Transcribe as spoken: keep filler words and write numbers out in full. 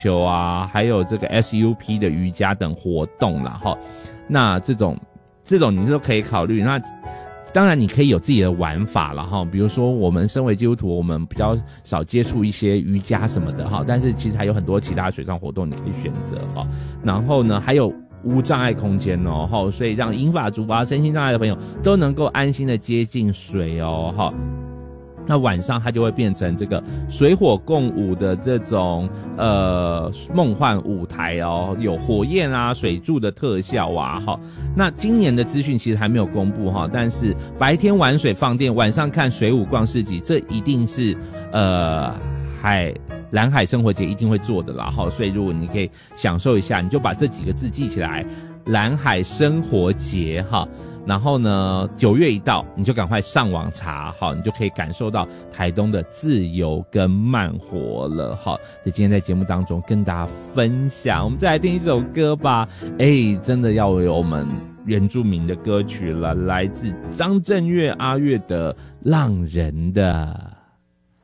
球啊，还有这个 S U P 的瑜伽等活动啦齁。那这种这种你都可以考虑。那当然你可以有自己的玩法啦齁，比如说我们身为基督徒，我们比较少接触一些瑜伽什么的齁，但是其实还有很多其他水上活动你可以选择齁。然后呢，还有无障碍空间哦齁，所以让银发族啊、身心障碍的朋友都能够安心的接近水哦齁。那晚上它就会变成这个水火共舞的这种呃梦幻舞台哦，有火焰啊、水柱的特效啊齁。那今年的资讯其实还没有公布齁，但是白天玩水放电，晚上看水舞逛市集，这一定是呃海蓝海生活节一定会做的啦齁。所以如果你可以享受一下，你就把这几个字记起来，蓝海生活节齁。然后呢，九月一到，你就赶快上网查，好，你就可以感受到台东的自由跟慢活了，好。所以今天在节目当中跟大家分享，我们再来听一首歌吧。哎，真的要有我们原住民的歌曲了，来自张震岳阿岳的《浪人的》。